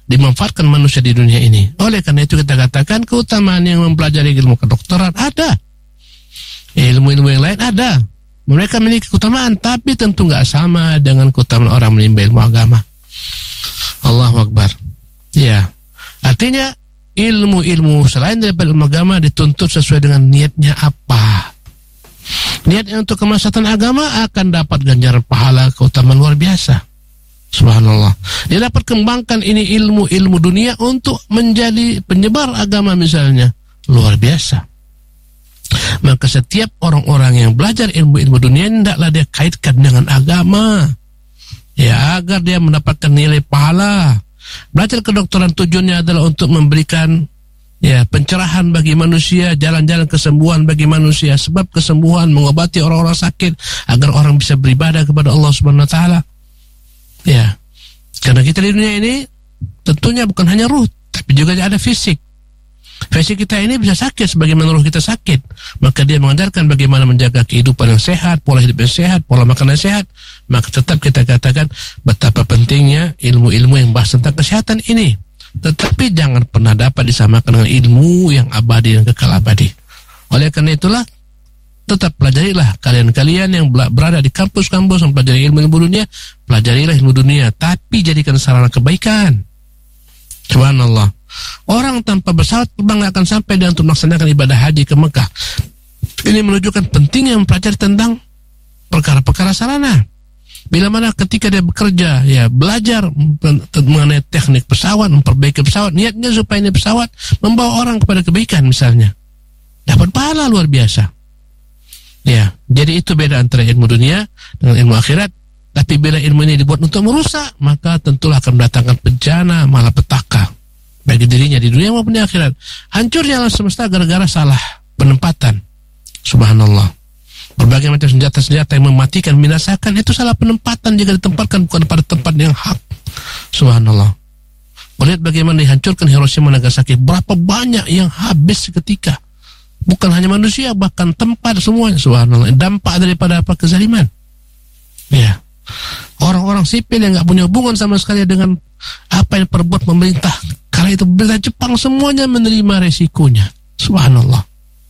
dimanfaatkan manusia di dunia ini. Oleh karena itu kita katakan keutamaan yang mempelajari ilmu kedokteran ada, ilmu-ilmu yang lain ada. Mereka memiliki keutamaan, tapi tentu nggak sama dengan keutamaan orang menimba ilmu agama. Allahu Akbar. Ya, artinya ilmu-ilmu selain daripada ilmu agama dituntut sesuai dengan niatnya apa. Niatnya untuk kemaslahatan agama akan dapat ganjaran pahala keutamaan luar biasa. Subhanallah. Dia dapat kembangkan ini ilmu-ilmu dunia untuk menjadi penyebar agama misalnya. Luar biasa. Maka setiap orang-orang yang belajar ilmu-ilmu dunia hendaklah dia kaitkan dengan agama. Ya, agar dia mendapatkan nilai pahala. Belajar kedokteran tujuannya adalah untuk memberikan pencerahan bagi manusia, jalan-jalan kesembuhan bagi manusia, sebab kesembuhan mengobati orang-orang sakit agar orang bisa beribadah kepada Allah Subhanahu wa taala. Ya, karena kita di dunia ini tentunya bukan hanya ruh, tapi juga ada fisik. Fisik kita ini bisa sakit sebagaimana ruh kita sakit. Maka dia mengajarkan bagaimana menjaga kehidupan yang sehat, pola hidup yang sehat, pola makan yang sehat. Maka tetap kita katakan betapa pentingnya ilmu-ilmu yang bahas tentang kesehatan ini. Tetapi jangan pernah dapat disamakan dengan ilmu yang abadi dan kekal abadi. Oleh karena itulah, tetap pelajarilah kalian-kalian yang berada di kampus-kampus yang pelajari ilmu-ilmu dunia, pelajarilah ilmu dunia, tapi jadikan sarana kebaikan. Subhanallah. Orang tanpa pesawat terbang akan sampai dan untuk melaksanakan ibadah haji ke Mekah. Ini menunjukkan pentingnya mempelajari tentang perkara-perkara sarana. Bila mana ketika dia bekerja, belajar mengenai teknik pesawat, memperbaiki pesawat, niatnya supaya ini pesawat membawa orang kepada kebaikan misalnya, dapat pahala luar biasa. Ya, jadi itu beda antara ilmu dunia dengan ilmu akhirat. Tapi bila ilmu ini dibuat untuk merusak, maka tentulah akan mendatangkan bencana malapetaka bagi dirinya di dunia maupun di akhirat. Hancurnya alam semesta gara-gara salah penempatan. Subhanallah. Berbagai macam senjata-senjata yang mematikan, membinasakan, itu salah penempatan jika ditempatkan bukan pada tempat yang hak. Subhanallah. Melihat bagaimana dihancurkan Hiroshima Nagasaki, berapa banyak yang habis seketika. Bukan hanya manusia, bahkan tempat semuanya. Subhanallah. Dampak daripada apa? Kezaliman. Ya. Orang-orang sipil yang gak punya hubungan sama sekali dengan apa yang perbuat pemerintah. Kala itu pemerintah Jepang semuanya menerima resikonya. Subhanallah.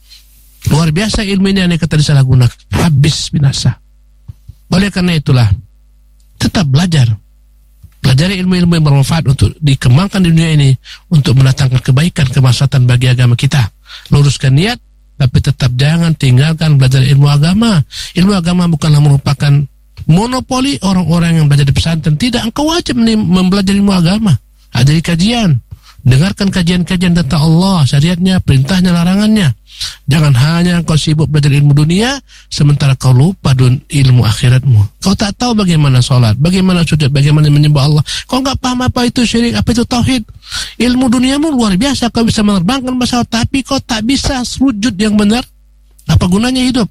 Luar biasa ilmu ini yang kata disalahgunakan. Habis binasa. Oleh karena itulah, tetap belajar. Pelajari ilmu-ilmu yang bermanfaat untuk dikembangkan di dunia ini, untuk mendatangkan kebaikan, kemaslahatan bagi agama kita. Luruskan niat, tapi tetap jangan tinggalkan belajar ilmu agama. Ilmu agama bukanlah merupakan monopoli orang-orang yang belajar di pesantren. Tidak, engkau wajib mempelajari ilmu agama. Hadiri kajian, dengarkan kajian-kajian tentang Allah, syariatnya, perintahnya, larangannya. Jangan hanya kau sibuk belajar ilmu dunia sementara kau lupa ilmu akhiratmu. Kau tak tahu bagaimana sholat, bagaimana sujud, bagaimana menyembah Allah. Kau enggak paham apa itu syirik, apa itu tauhid. Ilmu duniamu luar biasa, kau bisa menerbangkan pesawat, tapi kau tak bisa sujud yang benar. Apa gunanya hidup?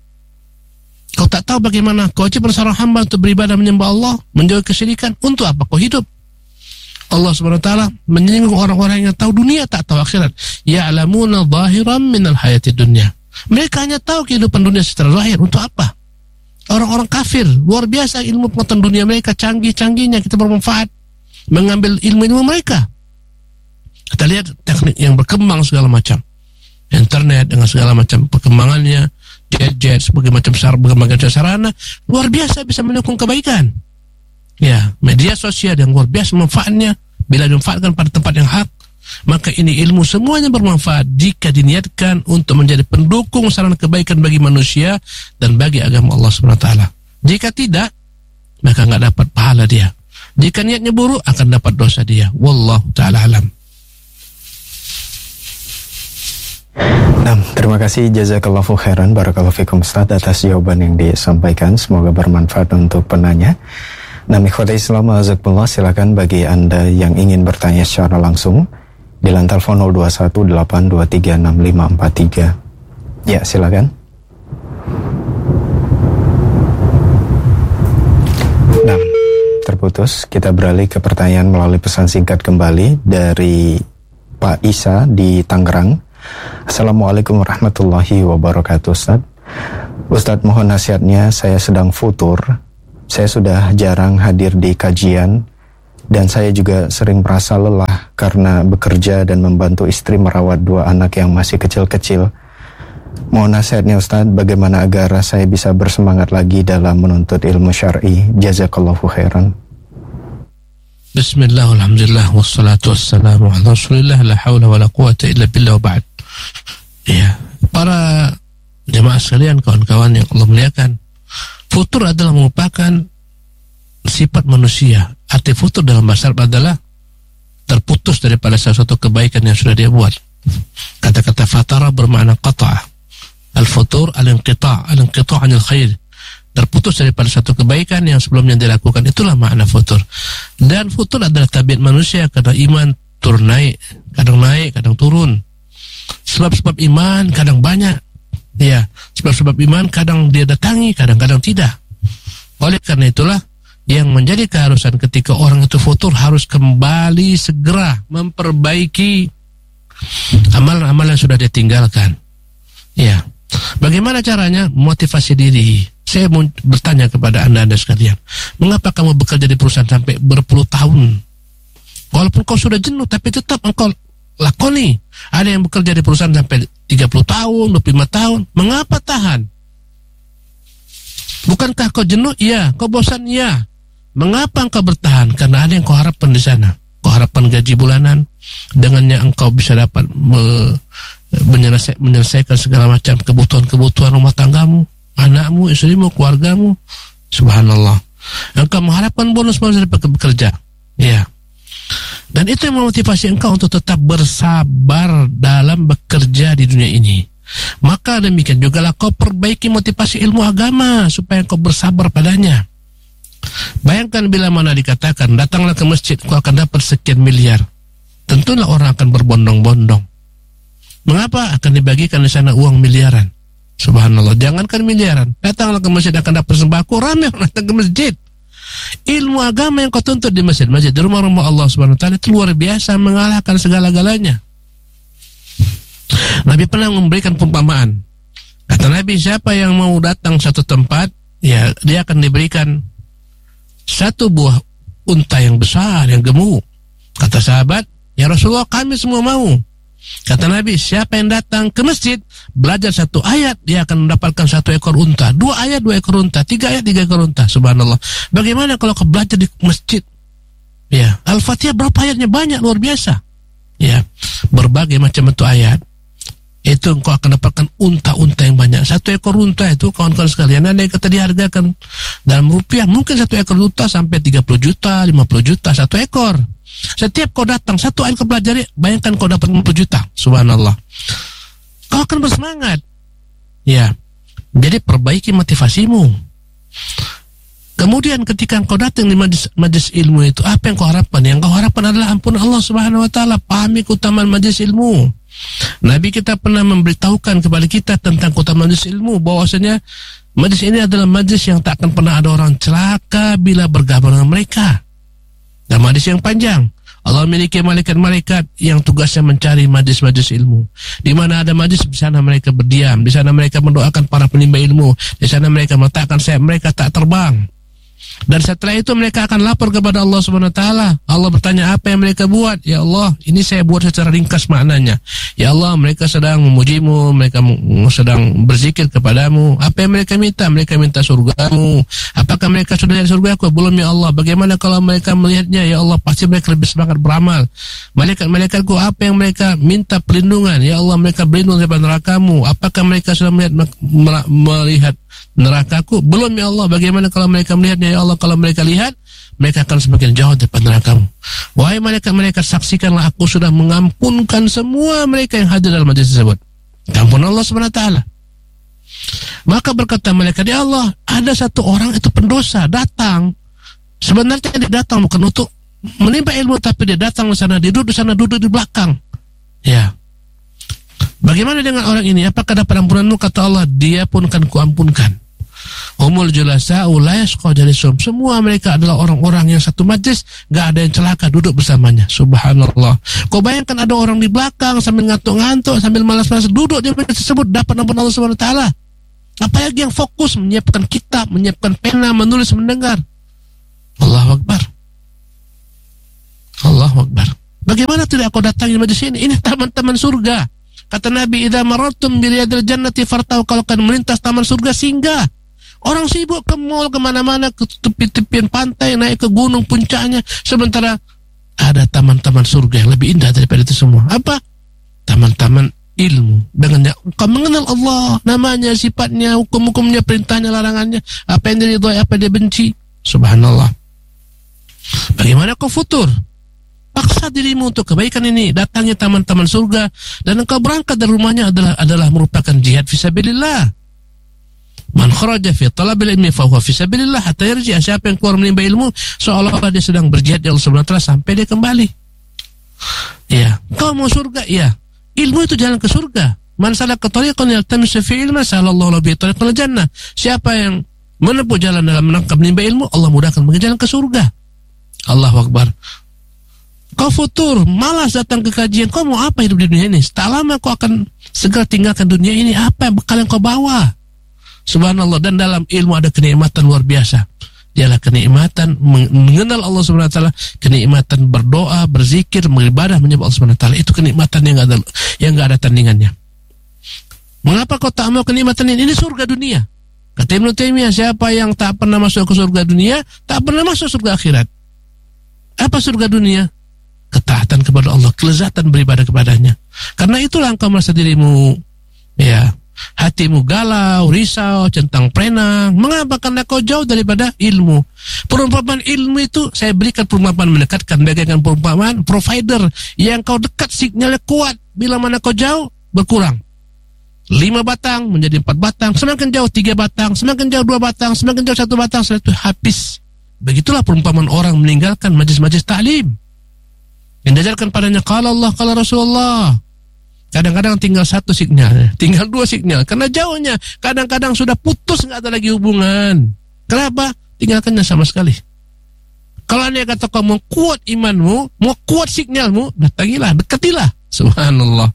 Kau tak tahu bagaimana kewajiban seorang hamba untuk beribadah menyembah Allah, menjauhi kesyirikan. Untuk apa kau hidup? Allah Subhanahu wa taala menyinggung orang-orang yang tahu dunia tak tahu akhirat. Ya'lamuna zahiran minal hayatid dunya. Mereka hanya tahu kehidupan dunia secara zahir. Untuk apa? Orang-orang kafir luar biasa ilmu pengetahuan dunia mereka, canggih-canggihnya, kita bermanfaat mengambil ilmu-ilmu mereka. Kita lihat teknik yang berkembang segala macam. Internet dengan segala macam perkembangannya, gadget, berbagai macam sarana luar biasa bisa mendukung kebaikan. Ya, media sosial yang luar biasa manfaatnya bila dimanfaatkan pada tempat yang hak, maka ini ilmu semuanya bermanfaat jika diniatkan untuk menjadi pendukung sarana kebaikan bagi manusia dan bagi agama Allah Subhanahu wa taala. Jika tidak, maka enggak dapat pahala dia. Jika niatnya buruk akan dapat dosa dia. Wallahu taala alam. Nah, terima kasih jazakallahu khairan barakallahu fikum Ustaz atas jawaban yang disampaikan, semoga bermanfaat untuk penanya. Nah, ikhwati Islam azakumullah, silakan bagi Anda yang ingin bertanya secara langsung di line telepon 0218236543. Ya, silakan. Nah, terputus. Kita beralih ke pertanyaan melalui pesan singkat kembali dari Pak Isa di Tangerang. Assalamualaikum warahmatullahi wabarakatuh. Ustadz, mohon nasihatnya, saya sedang futur. Saya sudah jarang hadir di kajian Dan saya juga sering merasa lelah karena bekerja dan membantu istri merawat 2 anak yang masih kecil-kecil. Mohon nasihatnya Ustadz, bagaimana agar saya bisa bersemangat lagi dalam menuntut ilmu syar'i. Jazakallahu khairan. Bismillah, alhamdulillah, wassalatu wassalamu ala rasulillah, la hawla wa la quwata illa billah wa ba'd. Ya, para jemaah sekalian, kawan-kawan yang Allah muliakan, futur adalah merupakan sifat manusia. Arti futur dalam bahasa Arab adalah terputus daripada sesuatu kebaikan yang sudah dia buat. Kata-kata fatara bermakna qata'. Al-futur al-inqita', al-inqita' anil khair. Terputus daripada satu kebaikan yang sebelumnya dilakukan, itulah makna futur. Dan futur adalah tabiat manusia, kadang iman turun naik, kadang turun. Sebab-sebab iman kadang banyak. Ya, sebab-sebab iman kadang dia datangi, kadang-kadang tidak. Oleh karena itulah yang menjadi keharusan ketika orang itu futur harus kembali segera memperbaiki amalan-amalan yang sudah dia tinggalkan. Ya. Bagaimana caranya? Motivasi diri. Saya mau bertanya kepada anda sekalian, mengapa kamu bekerja di perusahaan sampai berpuluh tahun? Walaupun kau sudah jenuh, tapi tetap engkau lakoni. Ada yang bekerja di perusahaan sampai 30 tahun, 25 tahun. Mengapa tahan? Bukankah kau jenuh? Iya. Kau bosan? Iya. Mengapa engkau bertahan? Karena ada yang kau harapkan di sana. Kau harapkan gaji bulanan, dengannya engkau bisa dapat menyelesaikan segala macam kebutuhan rumah tanggamu, anakmu, istrimu, keluargamu. Subhanallah. Engkau mengharapkan bonus dari bekerja. Ya. Dan itu yang memotivasi engkau untuk tetap bersabar dalam bekerja di dunia ini. Maka demikian jugalah kau perbaiki motivasi ilmu agama supaya kau bersabar padanya. Bayangkan bila mana dikatakan datanglah ke masjid, kau akan dapat sekian miliar. Tentulah orang akan berbondong-bondong. Mengapa? Akan dibagikan di sana uang miliaran. Subhanallah, jangankan miliaran, datanglah ke masjid akan dapat sembako, ramai orang datang ke masjid. Ilmu agama yang kau tuntut di masjid-masjid, di rumah-rumah Allah Subhanahu wa taala itu luar biasa, mengalahkan segala-galanya. Nabi pernah memberikan perumpamaan. Kata Nabi, siapa yang mau datang satu tempat, ya dia akan diberikan satu buah unta yang besar, yang gemuk. Kata sahabat, ya Rasulullah, kami semua mau. Kata Nabi, siapa yang datang ke masjid belajar 1 ayat, dia akan mendapatkan 1 ekor unta. 2 ayat 2 ekor unta, 3 ayat 3 ekor unta. Subhanallah. Bagaimana kalau kau belajar di masjid? Ya, Al-Fatihah berapa ayatnya? Banyak, luar biasa. Ya, berbagai macam bentuk ayat. Itu engkau akan dapatkan unta-unta yang banyak. 1 ekor unta itu, kawan-kawan sekalian, ada yang kata dihargakan dalam rupiah, mungkin 1 ekor unta sampai 30 juta, 50 juta 1 ekor. Setiap kau datang 1 ayat kau pelajari, bayangkan kau dapat 50 juta. Subhanallah. Kau akan bersemangat. Ya. Jadi perbaiki motivasimu. Kemudian ketika kau datang di majlis ilmu itu, apa yang kau harapkan? Yang kau harapkan adalah ampun Allah Subhanahu wa taala. Pahami keutamaan majlis ilmu. Nabi kita pernah memberitahukan kepada kita tentang keutamaan majlis ilmu, bahwasanya majlis ini adalah majlis yang tak akan pernah ada orang celaka bila bergabung dengan mereka. Dan majlis yang panjang, Allah memiliki malaikat-malaikat yang tugasnya mencari majlis-majlis ilmu. Di mana ada majlis, di sana mereka berdiam, di sana mereka mendoakan para penimba ilmu, di sana mereka meletakkan sayap mereka tak terbang. Dan setelah itu mereka akan lapor kepada Allah Subhanahu wa taala. Allah bertanya, apa yang mereka buat? Ya Allah, ini saya buat secara ringkas maknanya. Ya Allah, mereka sedang memujimu, mereka sedang berzikir kepadamu. Apa yang mereka minta? Mereka minta surgamu. Apakah mereka sudah dari surgaku? Belum ya Allah. Bagaimana kalau mereka melihatnya? Ya Allah, pasti mereka lebih semangat beramal. Malaikat-malaikatku, apa yang mereka minta perlindungan? Ya Allah, mereka berlindung dari neraka-Mu. Apakah mereka sudah melihat nerakaku? Belum ya Allah. Bagaimana kalau mereka melihatnya? Ya Allah, kalau mereka lihat, mereka akan semakin jauh dari neraka-Mu. Wahai malaikat-malaikat, saksikanlah aku sudah mengampunkan semua mereka yang hadir dalam majlis tersebut. Ampun Allah SWT. Maka berkata malaikat, ya Allah, ada 1 orang itu pendosa datang. Sebenarnya dia datang bukan untuk menimba ilmu, tapi dia datang ke sana, dia duduk di sana, duduk di belakang. Ya. Bagaimana dengan orang ini? Apakah dapat ampunanmu? Kata Allah, dia pun akan kuampunkan. Humul julasa'u la yashqa jalisum. Semua mereka adalah orang-orang yang satu majlis, gak ada yang celaka duduk bersamanya. Subhanallah. Kau bayangkan ada orang di belakang sambil ngantuk-ngantuk, sambil malas-malas duduk di majlis tersebut, dapat ampun Allah Subhanahu wa taala. Apalagi yang fokus menyiapkan kitab, menyiapkan pena, menulis, mendengar. Allahu Akbar. Allahu Akbar. Bagaimana tidak kau datangi majlis ini? Ini taman-taman surga. Kata Nabi, idza marartum bi riyadil jannati fartau, kalau kalian melintas taman surga singgah. Orang sibuk ke mall, kemana-mana, ke tepi-tepian pantai, naik ke gunung puncaknya. Sementara ada taman-taman surga yang lebih indah daripada itu semua. Apa? Taman-taman ilmu. Dengannya engkau mengenal Allah, namanya, sifatnya, hukum-hukumnya, perintahnya, larangannya, apa yang diridhoi, apa yang dia benci. Subhanallah. Bagaimana kau futur? Paksa dirimu untuk kebaikan ini. Datangi taman-taman surga, dan engkau berangkat dari rumahnya adalah merupakan jihad fisabilillah. Man kharaja fi talabil ilmi fa huwa fisabilillah hatta yarji. Siapa yang keluar menimba ilmu seolah-olah dia sedang berjihad di Allah Subhanahu wa taala sampai dia kembali. Ya, kau mau surga? Ya. Ilmu itu jalan ke surga. Man salaka tariqan yaltamisu fi ilmin sahalallahu lahu bihi tariqal jannah. Siapa yang menempuh jalan dalam menangkap menimba ilmu, Allah mudahkan bagi jalan ke surga. Allahu Akbar. Kau futur, malas datang ke kajian. Kau mau apa hidup di dunia ini? Tak lama kau akan segera tinggalkan dunia ini. Apa bekal yang kau bawa? Subhanallah. Dan dalam ilmu ada kenikmatan luar biasa. Dialah kenikmatan mengenal Allah Subhanahu wa taala, kenikmatan berdoa, berzikir, beribadah menyembah Allah Subhanahu wa taala. Itu kenikmatan yang enggak ada tandingannya. Mengapa kau tak mau kenikmatan ini? Ini surga dunia. Kata Ibnu Taimiyah, siapa yang tak pernah masuk ke surga dunia, tak pernah masuk surga akhirat. Apa surga dunia? Ketaatan kepada Allah, kelezatan beribadah kepadanya. Karena itulah engkau merasa dirimu, ya, hatimu galau, risau, centang perenang. Mengapa? Karena kau jauh daripada ilmu. Perumpamaan ilmu itu saya berikan perumpamaan mendekatkan, bagaikan perumpamaan provider yang kau dekat sinyalnya kuat, bila mana kau jauh berkurang. 5 batang menjadi 4 batang, semakin jauh 3 batang, semakin jauh 2 batang, semakin jauh 1 batang, setelah itu habis. Begitulah perumpamaan orang meninggalkan majlis-majlis ta'lim yang diajarkan padanya qala Allah, qala Rasulullah. Kadang-kadang tinggal 1 signal, tinggal 2 signal, karena jauhnya. Kadang-kadang sudah putus, nggak ada lagi hubungan. Kenapa? Tinggalkannya sama sekali. Kalau dia kata kau mau kuat imanmu, mau kuat signalmu, datangilah, dekatilah. Subhanallah.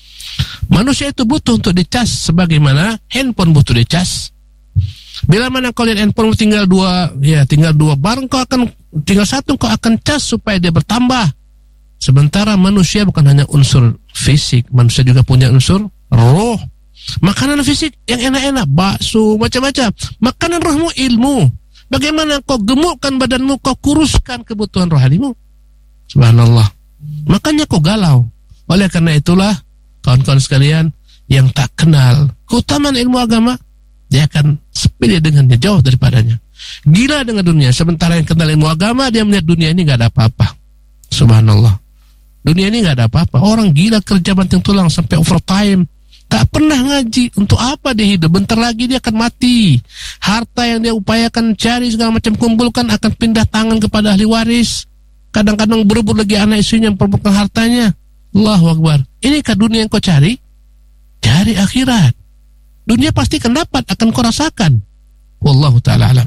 Manusia itu butuh untuk dicas sebagaimana handphone butuh dicas. Bila mana kau lihat handphone tinggal 2 bar, kau akan tinggal 1, kau akan cas supaya dia bertambah. Sementara manusia bukan hanya unsur fisik, manusia juga punya unsur roh. Makanan fisik yang enak-enak, bakso, macam-macam. Makanan rohmu ilmu. Bagaimana kau gemukkan badanmu, kau kuruskan kebutuhan rohanimu. Subhanallah. Makanya kau galau. Oleh karena itulah, kawan-kawan sekalian, yang tak kenal keutamaan ilmu agama, dia akan sepele dengannya, jauh daripadanya. Gila dengan dunia. Sementara yang kenal ilmu agama, dia melihat dunia ini gak ada apa-apa. Subhanallah. Dunia ini gak ada apa-apa. Orang gila kerja banting tulang sampai overtime, tak pernah ngaji. Untuk apa dia hidup? Bentar lagi dia akan mati. Harta yang dia upayakan cari segala macam kumpulkan akan pindah tangan kepada ahli waris. Kadang-kadang berebut lagi anak istrinya memperebutkan hartanya. Allahu Akbar. Inikah dunia yang kau cari? Cari akhirat. Dunia pasti akan dapat, akan kau rasakan. Wallahu ta'ala alam.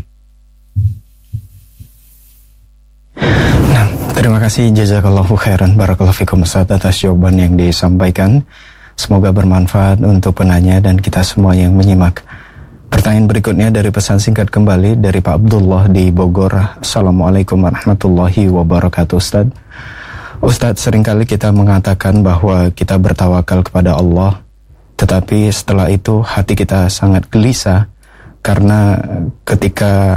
Nah, terima kasih jazakallahu khairan barakallahu fikum Ustaz atas jawaban yang disampaikan. Semoga bermanfaat untuk penanya dan kita semua yang menyimak. Pertanyaan berikutnya dari pesan singkat kembali dari Pak Abdullah di Bogor. Assalamualaikum warahmatullahi wabarakatuh. Ustaz, seringkali kita mengatakan bahwa kita bertawakal kepada Allah, tetapi setelah itu hati kita sangat gelisah karena ketika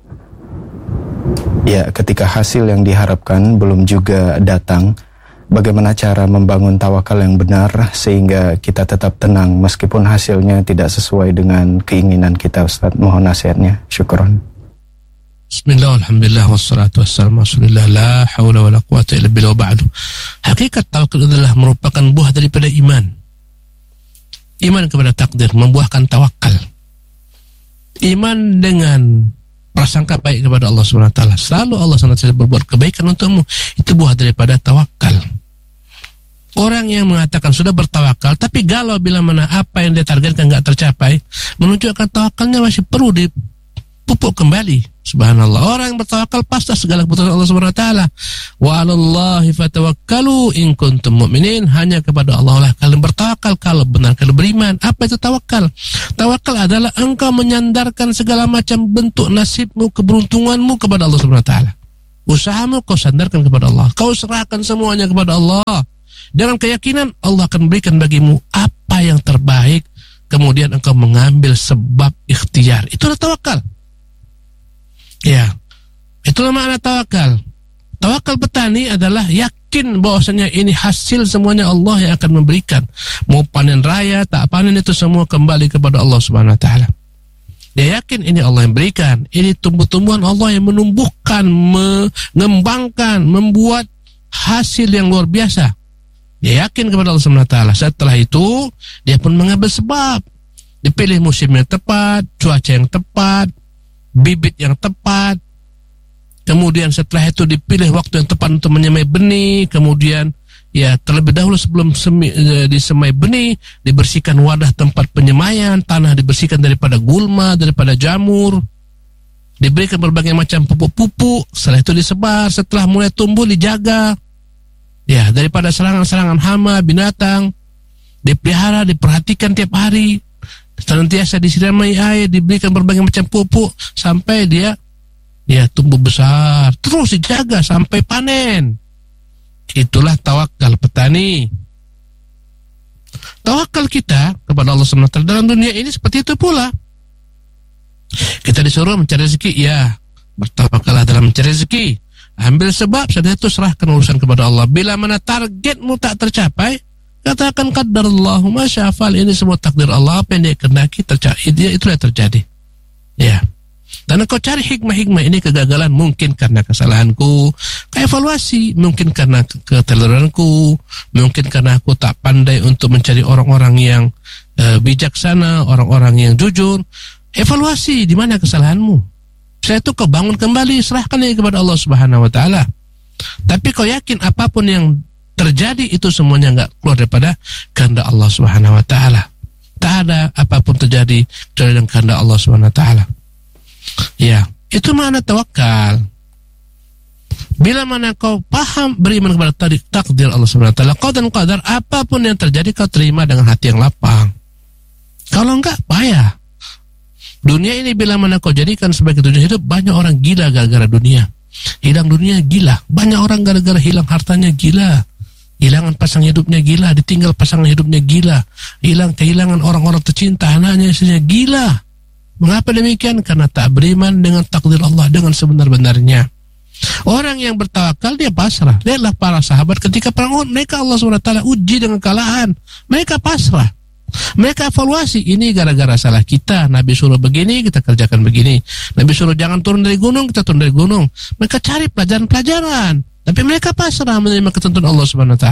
hasil yang diharapkan belum juga datang. Bagaimana cara membangun tawakal yang benar sehingga kita tetap tenang meskipun hasilnya tidak sesuai dengan keinginan kita, Ustaz? Mohon nasihatnya. Syukron. Bismillah, alhamdulillah, wassalatu wassalamu rasulillah, la hawla wa la quwata illa billah, ba'du. Hakikat tawakal adalah merupakan buah daripada iman. Iman kepada takdir membuahkan tawakal. Iman dengan prasangka baik kepada Allah SWT. Selalu Allah SWT berbuat kebaikan untukmu. Itu buah daripada tawakal. Orang yang mengatakan sudah bertawakal tapi galau bila mana apa yang dia targetkan enggak tercapai, menunjukkan tawakalnya masih perlu dipupuk kembali. Subhanallah. Orang yang bertawakal pasrah segala keputusan Allah SWT. Wa 'alallahi fatawakkalu in kuntum mu'minin. Hanya kepada Allah lah kalian bertawakal kalau benar kalian beriman. Apa itu tawakal? Tawakal adalah engkau menyandarkan segala macam bentuk nasibmu, keberuntunganmu kepada Allah SWT. Usahamu kau sandarkan kepada Allah. Kau serahkan semuanya kepada Allah. Dengan keyakinan Allah akan berikan bagimu apa yang terbaik. Kemudian engkau mengambil sebab ikhtiar. Itulah tawakal. Ya, itulah makna tawakal. Tawakal petani adalah yakin bahwasanya ini hasil semuanya Allah yang akan memberikan. Mau panen raya, tak panen, itu semua kembali kepada Allah Subhanahu wa taala. Dia yakin ini Allah yang berikan. Ini tumbuh-tumbuhan Allah yang menumbuhkan, mengembangkan, membuat hasil yang luar biasa. Dia yakin kepada Allah Subhanahu wa taala. Setelah itu, dia pun mengambil sebab. Dipilih musim yang tepat, cuaca yang tepat, bibit yang tepat. Kemudian setelah itu dipilih waktu yang tepat untuk menyemai benih. Kemudian ya terlebih dahulu sebelum disemai benih, dibersihkan wadah tempat penyemaian, tanah dibersihkan daripada gulma, daripada jamur, diberikan berbagai macam pupuk-pupuk. Setelah itu disebar, setelah mulai tumbuh dijaga, ya daripada serangan-serangan hama, binatang, dipelihara, diperhatikan tiap hari, senantiasa disirami air, diberikan berbagai macam pupuk sampai dia tumbuh besar, terus dijaga sampai panen. Itulah tawakal petani. Tawakal kita kepada Allah SWT dalam dunia ini seperti itu pula. Kita disuruh mencari rezeki, ya, bertawakallah dalam mencari rezeki. Ambil sebab, setelah itu serahkan urusan kepada Allah. Bila mana targetmu tak tercapai, katakan qadarallahu ma syaa fa'al. Ini semua takdir Allah, apa yang dia kehendaki itulah yang terjadi. Ya. Dan engkau cari hikmah-hikmah. Ini kegagalan mungkin karena kesalahanku, evaluasi mungkin karena keteledoranku, mungkin karena aku tak pandai untuk mencari orang-orang yang bijaksana, orang-orang yang jujur. Evaluasi di mana kesalahanmu. Setelah itu kau bangun kembali, serahkan ini kepada Allah Subhanahu wa taala. Tapi kau yakin apapun yang terjadi itu semuanya enggak keluar daripada kehendak Allah Subhanahu wa taala. Tak ada apapun terjadi kecuali dengan kehendak Allah Subhanahu wa taala. Ya, itu makna tawakal. Bila mana kau paham, beriman kepada takdir Allah Subhanahu wa taala, qada dan qadar, apapun yang terjadi kau terima dengan hati yang lapang. Kalau enggak, payah. Dunia ini bila mana kau jadikan sebagai tujuan hidup, banyak orang gila gara-gara dunia. Hilang dunia gila. Banyak orang gara-gara hilang hartanya gila. Hilangan pasangan hidupnya gila, ditinggal pasangan hidupnya gila. Kehilangan orang-orang tercinta, anaknya, istrinya gila. Mengapa demikian? Karena tak beriman dengan takdir Allah dengan sebenar-benarnya. Orang yang bertawakal dia pasrah. Lihatlah para sahabat ketika perang Uhud, mereka Allah SWT uji dengan kekalahan. Mereka pasrah. Mereka evaluasi, ini gara-gara salah kita. Nabi suruh begini, kita kerjakan begini. Nabi suruh jangan turun dari gunung, kita turun dari gunung. Mereka cari pelajaran-pelajaran. Tapi mereka pasrah menerima ketentuan Allah SWT.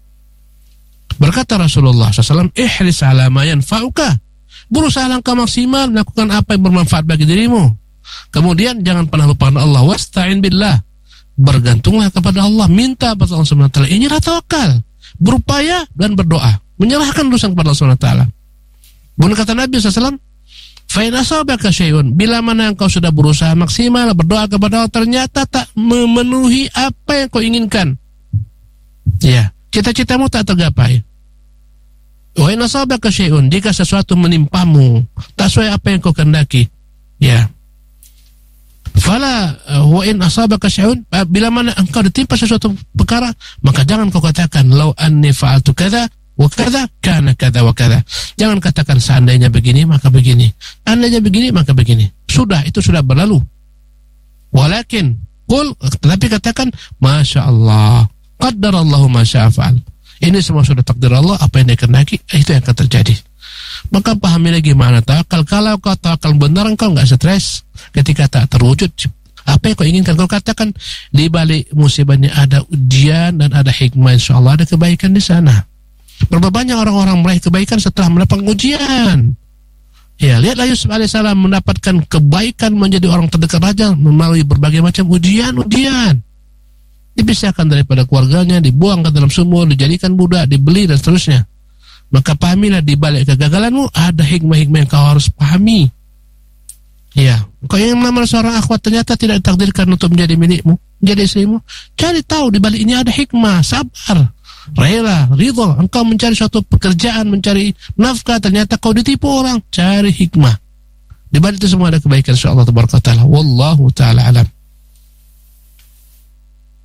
Berkata Rasulullah SAW, ihris ala ma yanfa'uka. Berusaha langkah maksimal melakukan apa yang bermanfaat bagi dirimu. Kemudian jangan pernah lupakan Allah. Wasta'in billah. Bergantunglah kepada Allah. Minta kepada Allah SWT. Inilah tawakal. Berupaya dan berdoa. Menyerahkan urusan kepada Allah SWT. Bukan kata Nabi SAW, fa in asabaka syai'un, bila mana engkau sudah berusaha maksimal berdoa kepada Allah, ternyata tak memenuhi apa yang kau inginkan. Ya, cita-citamu tak tergapai. Wa in asabaka syai'un, jika sesuatu menimpamu tak sesuai apa yang kau kehendaki, ya, fala wa in asabaka syai'un, bila mana engkau ditimpa sesuatu perkara, maka jangan kau katakan law anni fa'altu kadza wa kadza kana kadza wa kadza. Jangan katakan seandainya begini maka begini, seandainya begini maka begini. Sudah, itu sudah berlalu. Walakin qul, tetapi katakan masya Allah, qaddarallahu ma syaa fa'al. Ini semua sudah takdir Allah, apa yang dia kehendaki itu yang akan terjadi. Maka pahami lagi makna tawakal. Kalau kau tawakal benar, engkau enggak stres ketika tak terwujud apa yang kau inginkan. Kau katakan di balik musibahnya ada ujian dan ada hikmah, insyaallah ada kebaikan di sana. Berapa banyak orang-orang meraih kebaikan setelah mendapatkan ujian. Ya, lihatlah Yusuf alaihissalam mendapatkan kebaikan menjadi orang terdekat raja melalui berbagai macam ujian. Dipisahkan daripada keluarganya, dibuang ke dalam sumur, dijadikan budak, dibeli dan seterusnya. Maka pahamilah di balik kegagalanmu ada hikmah-hikmah yang kau harus pahami. Ya, kau yang melamar seorang akhwat ternyata tidak ditakdirkan untuk menjadi milikmu, menjadi istrimu. Cari tahu di balik ini ada hikmah, sabar, rela, ridha. Engkau mencari suatu pekerjaan, mencari nafkah, ternyata kau ditipu orang. Cari hikmah. Di balik itu semua ada kebaikan insyaallah tabaraka taala. Wallahu taala alam.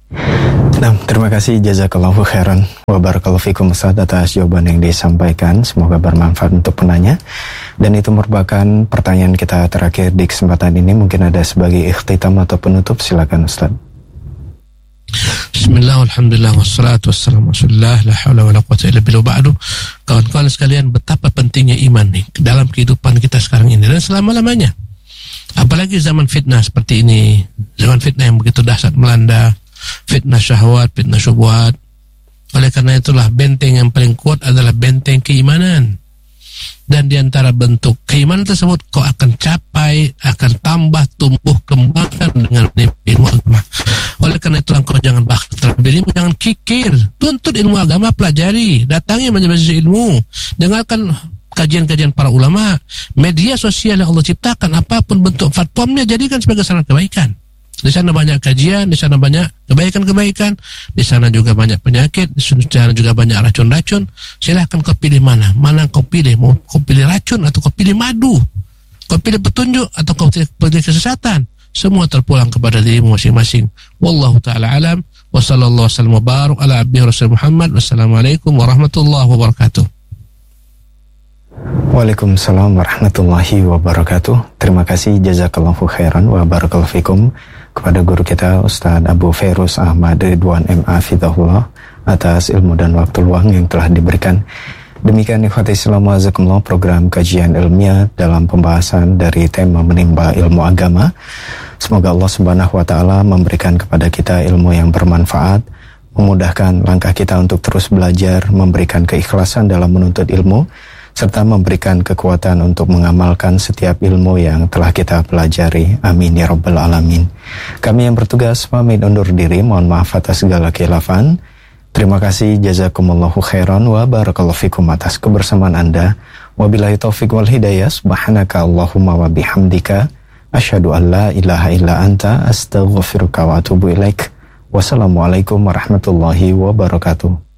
Nah, terima kasih jazakallahu khairan wa barakallahu fikum Ustaz atas jawaban yang disampaikan. Semoga bermanfaat untuk penanya. Dan itu merupakan pertanyaan kita terakhir di kesempatan ini. Mungkin ada sebagai ikhtitam atau penutup, silakan Ustaz. Bismillah, alhamdulillah, wassalatu wassalamu rasulillah, la hawla wa la quwwata illa billah ba'du. Kawan-kawan sekalian, betapa pentingnya iman nih dalam kehidupan kita sekarang ini dan selama-lamanya. Apalagi zaman fitnah seperti ini, zaman fitnah yang begitu dahsyat melanda, fitnah syahwat, fitnah syubhat. Oleh karena itulah benteng yang paling kuat adalah benteng keimanan. Dan di antara bentuk keimanan tersebut kau akan capai, akan tambah, tumbuh, kembangkan dengan ilmu agama. Oleh karena itu kau jangan terlebih, jangan kikir, tuntut ilmu agama, pelajari, datangi majelis ilmu, dengarkan kajian-kajian para ulama. Media sosial yang Allah ciptakan, apapun bentuk platformnya, jadikan sebagai sarana kebaikan. Di sana banyak kajian, di sana banyak kebaikan-kebaikan, di sana juga banyak penyakit, di sana juga banyak racun-racun. Silahkan kau pilih mana kau pilih. Mau kau pilih racun atau kau pilih madu, kau pilih petunjuk atau kau pilih kesesatan. Semua terpulang kepada dirimu masing-masing. Wallahu ta'ala alam. Wa sallallahu wasallam wa barak ala abdihi rasul Muhammad. Wassalamualaikum warahmatullahi wabarakatuh. Waalaikumsalam warahmatullahi wabarakatuh. Terima kasih jazakallahu khairan wa barakallahu fikum kepada guru kita Ustaz Abu Fairuz Ahmad Ridwan MA Fidahullah atas ilmu dan waktu luang yang telah diberikan. Demikian ikhwati Islam wa azakumullah, program kajian ilmiah dalam pembahasan dari tema menimba ilmu agama. Semoga Allah Subhanahu wa taala memberikan kepada kita ilmu yang bermanfaat, memudahkan langkah kita untuk terus belajar, memberikan keikhlasan dalam menuntut ilmu, serta memberikan kekuatan untuk mengamalkan setiap ilmu yang telah kita pelajari. Amin ya rabbal alamin. Kami yang bertugas pamit undur diri, mohon maaf atas segala khilafan. Terima kasih, jazakumullahu khairan wa barakallahu fikum atas kebersamaan Anda. Wabillahi taufiq wal hidayah. Subhanaka Allahumma wa bihamdika asyhadu an la ilaha illa anta astaghfiruka wa atubu ilaik. Wassalamualaikum warahmatullahi wabarakatuh.